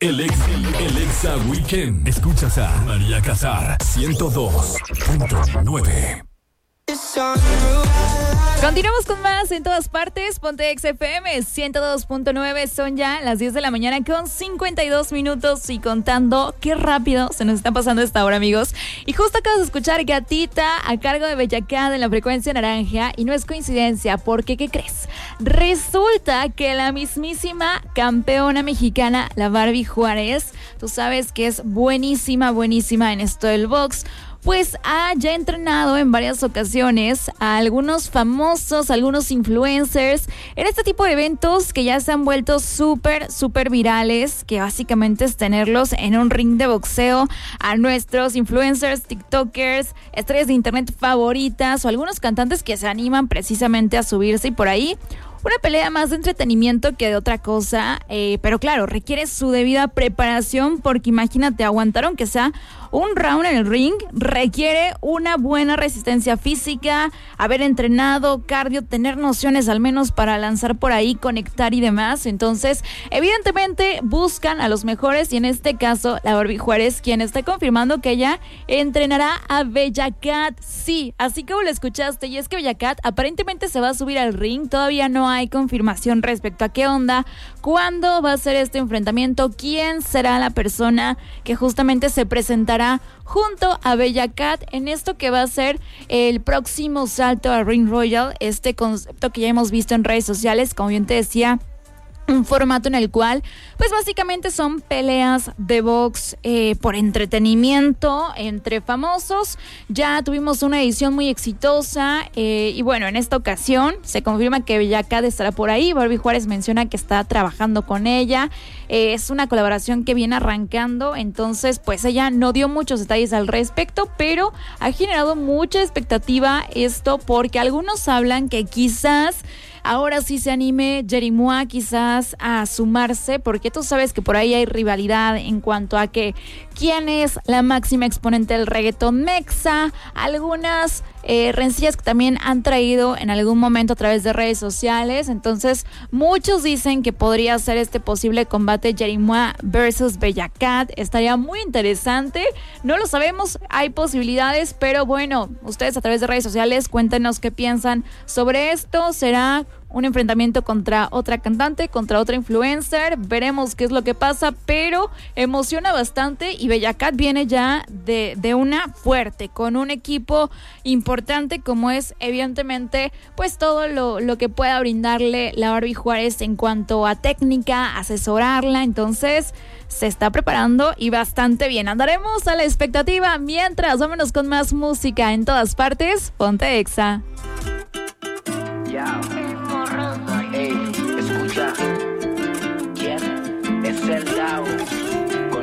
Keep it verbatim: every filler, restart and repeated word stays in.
El, ex, el, el Exa Weekend. Escuchas a María Casar, ciento dos punto nueve. Continuamos con más en todas partes. Ponte Exa F M ciento dos punto nueve. Son ya las diez de la mañana con cincuenta y dos minutos y contando. Qué rápido se nos está pasando esta hora, amigos. Y justo acabas de escuchar Gatita a cargo de Bella Cat en la frecuencia naranja. Y no es coincidencia, porque ¿qué crees? Resulta que la mismísima campeona mexicana, la Barbie Juárez, tú sabes que es buenísima, buenísima en esto del box, pues ha ya entrenado en varias ocasiones a algunos famosos, algunos influencers, en este tipo de eventos que ya se han vuelto súper, súper virales, que básicamente es tenerlos en un ring de boxeo a nuestros influencers, tiktokers, estrellas de internet favoritas o algunos cantantes que se animan precisamente a subirse y por ahí. Una pelea más de entretenimiento que de otra cosa, eh, pero claro, requiere su debida preparación porque imagínate, aguantar aunque sea un round en el ring, requiere una buena resistencia física, haber entrenado, cardio, tener nociones al menos para lanzar por ahí, conectar y demás. Entonces, evidentemente buscan a los mejores y en este caso la Barbie Juárez, quien está confirmando que ella entrenará a Bella Cat. Sí, así como lo escuchaste, y es que Bella Cat aparentemente se va a subir al ring, todavía no hay confirmación respecto a qué onda, cuándo va a ser este enfrentamiento, quién será la persona que justamente se presentará junto a Bella Cat en esto que va a ser el próximo salto a Ring Royal, este concepto que ya hemos visto en redes sociales, como bien te decía, un formato en el cual, pues básicamente son peleas de box eh, por entretenimiento entre famosos. Ya tuvimos una edición muy exitosa eh, y bueno, en esta ocasión se confirma que Bella Cat estará por ahí. Barbie Juárez menciona que está trabajando con ella. Eh, es una colaboración que viene arrancando, entonces pues ella no dio muchos detalles al respecto, pero ha generado mucha expectativa esto porque algunos hablan que quizás ahora sí se anime Jerimois quizás a sumarse, porque tú sabes que por ahí hay rivalidad en cuanto a que quién es la máxima exponente del reggaetón mexa, algunas eh, rencillas que también han traído en algún momento a través de redes sociales. Entonces muchos dicen que podría ser este posible combate Jerimois versus Bella Cat. Estaría muy interesante, no lo sabemos, hay posibilidades, pero bueno, ustedes a través de redes sociales cuéntenos qué piensan sobre esto. ¿Será un enfrentamiento contra otra cantante, contra otra influencer? Veremos qué es lo que pasa, pero emociona bastante y Bella Cat viene ya de, de una fuerte, con un equipo importante como es evidentemente pues todo lo, lo que pueda brindarle la Barbie Juárez en cuanto a técnica, asesorarla. Entonces se está preparando y bastante bien. Andaremos a la expectativa. Mientras, vámonos con más música en todas partes. Ponte Exa. Yeah.